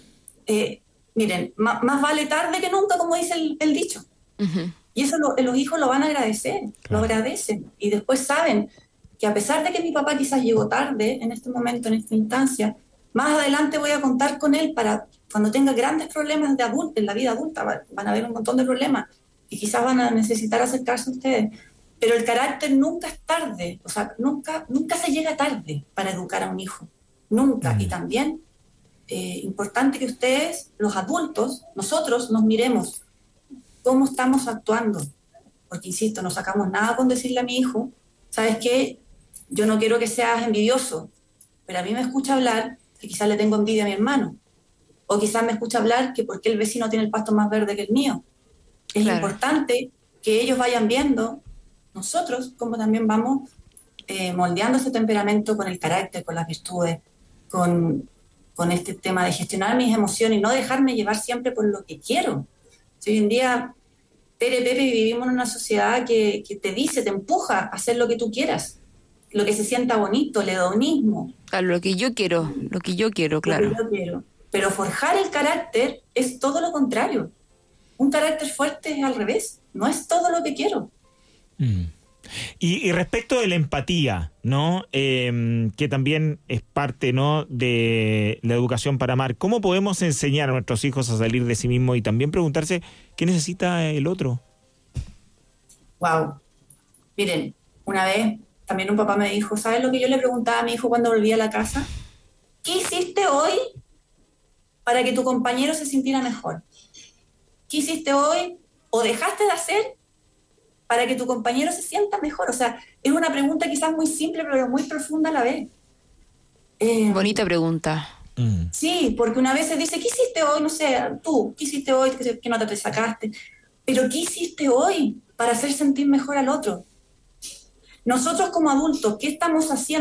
miren, más vale tarde que nunca, como dice el dicho. Ujú. Y eso los hijos lo van a agradecer, lo agradecen. Y después saben que a pesar de que mi papá quizás llegó tarde en este momento, en esta instancia, más adelante voy a contar con él para cuando tenga grandes problemas de adulto, en la vida adulta, van a haber un montón de problemas y quizás van a necesitar acercarse a ustedes. Pero el carácter nunca es tarde, o sea, nunca se llega tarde para educar a un hijo, nunca. Y también, importante que ustedes, los adultos, nosotros nos miremos cómo estamos actuando, porque insisto, no sacamos nada con decirle a mi hijo, ¿sabes qué? Yo no quiero que seas envidioso, pero a mí me escucha hablar que quizás le tengo envidia a mi hermano, o quizás me escucha hablar que porque el vecino tiene el pasto más verde que el mío. Es importante que ellos vayan viendo nosotros como también vamos moldeando ese temperamento con el carácter, con las virtudes, con este tema de gestionar mis emociones y no dejarme llevar siempre por lo que quiero. Si hoy en día, Pepe, vivimos en una sociedad que te dice, te empuja a hacer lo que tú quieras, lo que se sienta bonito, el hedonismo. Claro, lo que yo quiero, claro. Lo que yo quiero. Pero forjar el carácter es todo lo contrario. Un carácter fuerte es al revés, no es todo lo que quiero. Y respecto de la empatía, ¿no? Que también es parte, ¿no?, de la educación para amar. ¿Cómo podemos enseñar a nuestros hijos a salir de sí mismos y también preguntarse qué necesita el otro? Wow. Miren, una vez también un papá me dijo, ¿sabes lo que yo le preguntaba a mi hijo cuando volvía a la casa? ¿Qué hiciste hoy para que tu compañero se sintiera mejor? ¿Qué hiciste hoy o dejaste de hacer para que tu compañero se sienta mejor? O sea, es una pregunta quizás muy simple, pero muy profunda a la vez. Bonita pregunta. Sí, porque una vez se dice, ¿qué hiciste hoy? No sé, tú, ¿qué hiciste hoy? ¿Qué nota te sacaste? Pero ¿qué hiciste hoy para hacer sentir mejor al otro? Nosotros como adultos, ¿qué estamos haciendo?